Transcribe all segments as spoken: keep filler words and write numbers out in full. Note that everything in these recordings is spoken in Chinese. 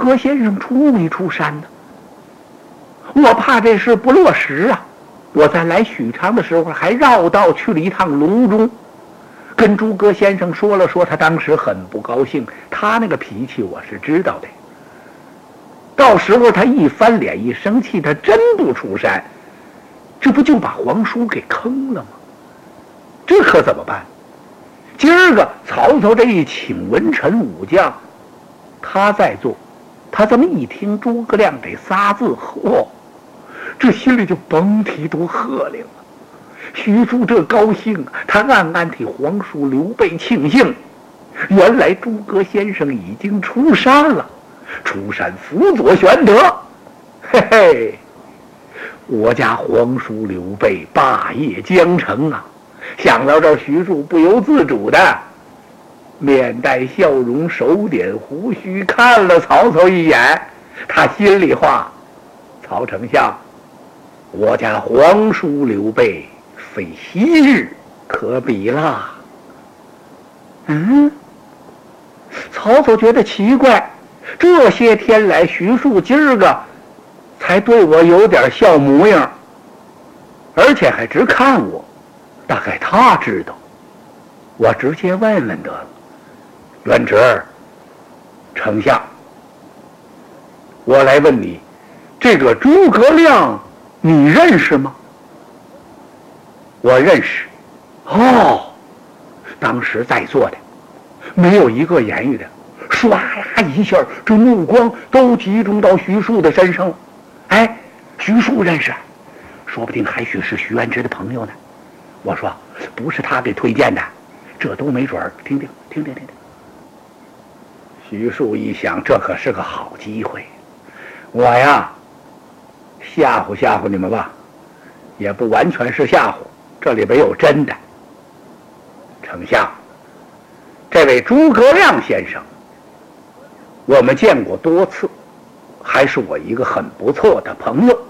阁先生出没出山呢？我怕这事不落实啊！我在来许昌的时候还绕道去了一趟隆中，跟诸葛先生说了说，他当时很不高兴，他那个脾气我是知道的。到时候他一翻脸一生气，他真不出山，这不就把皇叔给坑了吗？这可怎么办？今儿个曹操这一请文臣武将，他在做，他这么一听诸葛亮这仨字，嚯，这心里就甭提多喝灵了。徐庶这高兴啊，他暗暗替皇叔刘备庆幸，原来诸葛先生已经出山了，出山辅佐玄德，嘿嘿，我家皇叔刘备霸业将成啊！想到这儿，徐庶不由自主的面带笑容，手点胡须，看了曹操一眼。他心里话：曹丞相，我家皇叔刘备非昔日可比啦。嗯，曹操觉得奇怪，这些天来徐庶今儿个才对我有点笑模样，而且还直看我，大概他知道。我直接问问得了。元直，丞相，我来问你，这个诸葛亮你认识吗？我认识。哦，当时在座的没有一个言语的，唰啦一下，这目光都集中到徐庶的身上了。哎，徐庶认识，说不定还许是徐元直的朋友呢。我说不是他给推荐的，这都没准儿。听听听听听听。徐庶一想，这可是个好机会，我呀吓唬吓唬你们吧，也不完全是吓唬，这里边有真的。丞相，这位诸葛亮先生我们见过多次，还是我一个很不错的朋友。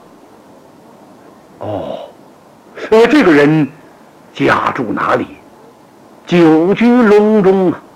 哦，呃，这个人家住哪里？久居隆中啊。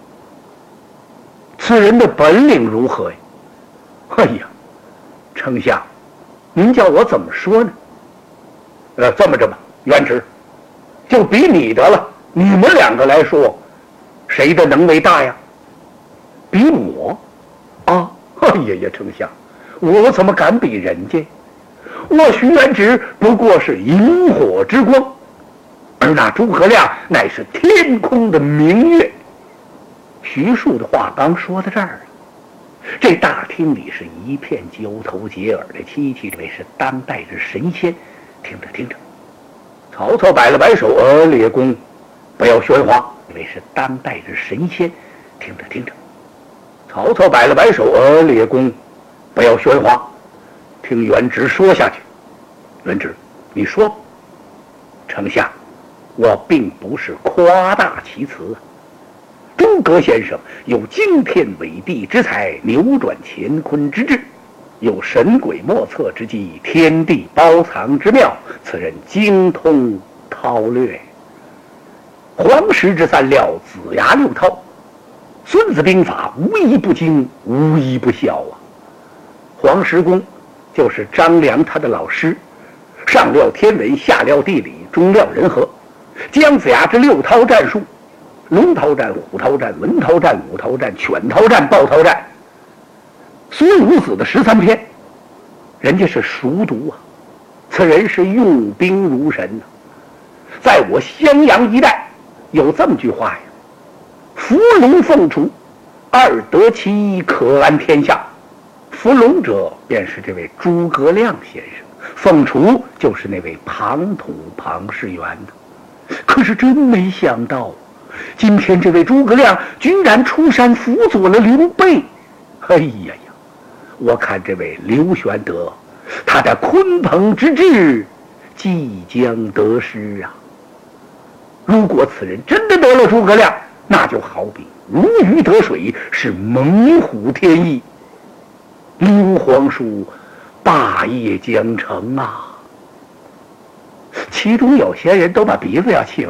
此人的本领如何呀？哎呀，丞相，您叫我怎么说呢？呃，这么着吧，元直，就比你得了。你们两个来说，谁的能为大呀？比我？啊，哎呀呀，丞相，我怎么敢比人家？我徐元直不过是萤火之光，而那诸葛亮乃是天空的明月。徐庶的话刚说到这儿，这大厅里是一片交头接耳的凄凄，这位是当代之神仙。听着听着，曹操摆了摆手，呃，列公不要喧哗。这位是当代之神仙。听着听着，曹操摆了摆手，呃，列公不要喧哗，听元直说下去。元直，你说。丞相，我并不是夸大其词啊。诸葛先生有惊天伟地之才，扭转乾坤之志，有神鬼莫测之计，天地包藏之妙，此人精通韬略。黄石之三料，子牙六韬，孙子兵法无一不精，无一不晓啊。黄石公就是张良他的老师，上料天文，下料地理，中料人和。姜子牙之六韬战术，龙韬战、虎韬战、文韬战、武韬战、犬韬战、豹韬战，孙武子的十三篇，人家是熟读啊。此人是用兵如神呐、啊。在我襄阳一带有这么句话呀：伏龙凤雏，二得其一，可安天下。伏龙者便是这位诸葛亮先生，凤雏就是那位庞统庞士元呢。可是真没想到，今天这位诸葛亮居然出山辅佐了刘备。哎呀呀，我看这位刘玄德，他的鲲鹏之志即将得失啊！如果此人真的得了诸葛亮，那就好比如鱼得水，是猛虎添翼。刘皇叔霸业将成啊！其中有些人都把鼻子要气歪。